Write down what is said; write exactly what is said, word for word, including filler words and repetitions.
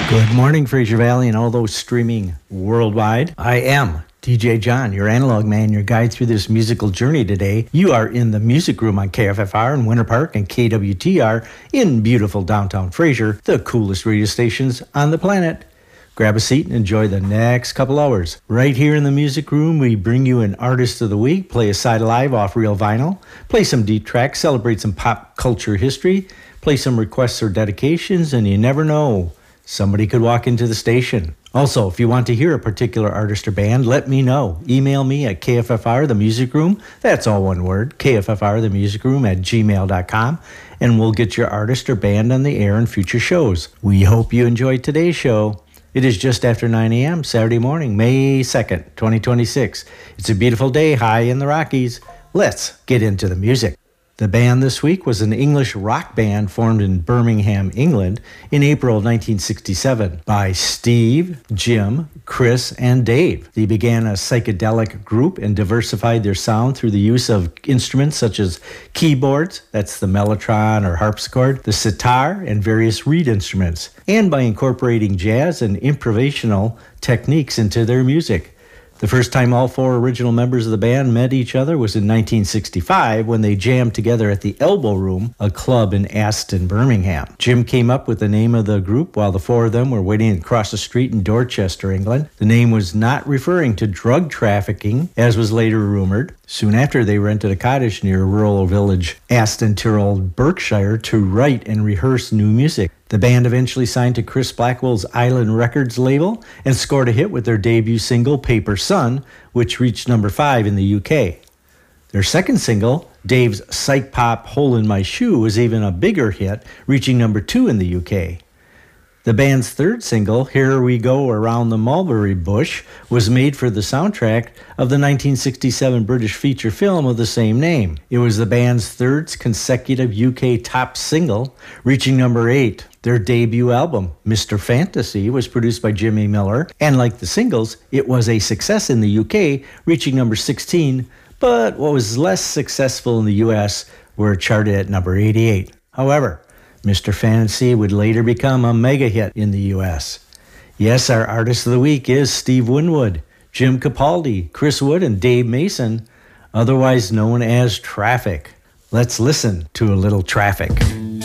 Good morning, Fraser Valley and all those streaming worldwide. I am D J John, your analog man, your guide through this musical journey today. You are in the music room on K F F R in Winter Park and K W T R in beautiful downtown Fraser, the coolest radio stations on the planet. Grab a seat and enjoy the next couple hours. Right here in the music room, we bring you an artist of the week, play a side live off real vinyl, play some deep tracks, celebrate some pop culture history, play some requests or dedications, and you never know, somebody could walk into the station. Also, if you want to hear a particular artist or band, let me know. Email me at K F F R, the music room. That's all one word, K F F R, the music room at gmail dot com, and we'll get your artist or band on the air in future shows. We hope you enjoyed today's show. It is just after nine a.m. Saturday morning, May second, twenty twenty-six. It's a beautiful day high in the Rockies. Let's get into the music. The band this week was an English rock band formed in Birmingham, England in April of nineteen sixty-seven by Steve, Jim, Chris, and Dave. They began a psychedelic group and diversified their sound through the use of instruments such as keyboards, that's the mellotron or harpsichord, the sitar, and various reed instruments, and by incorporating jazz and improvisational techniques into their music. The first time all four original members of the band met each other was in nineteen sixty-five when they jammed together at the Elbow Room, a club in Aston, Birmingham. Jim came up with the name of the group while the four of them were waiting across the street in Dorchester, England. The name was not referring to drug trafficking, as was later rumored. Soon after, they rented a cottage near rural village Aston Tyrrell, Berkshire, to write and rehearse new music. The band eventually signed to Chris Blackwell's Island Records label and scored a hit with their debut single, Paper Sun, which reached number five in the U K. Their second single, Dave's psych pop Hole in My Shoe, was even a bigger hit, reaching number two in the U K. The band's third single, Here We Go Around the Mulberry Bush, was made for the soundtrack of the nineteen sixty-seven British feature film of the same name. It was the band's third consecutive U K top single, reaching number eight. Their debut album, Mister Fantasy, was produced by Jimmy Miller, and like the singles, it was a success in the U K, reaching number sixteen, but what was less successful in the U S were charted at number eighty-eight. However, Mister Fantasy would later become a mega hit in the U S. Yes, our artist of the week is Steve Winwood, Jim Capaldi, Chris Wood, and Dave Mason, otherwise known as Traffic. Let's listen to a little Traffic.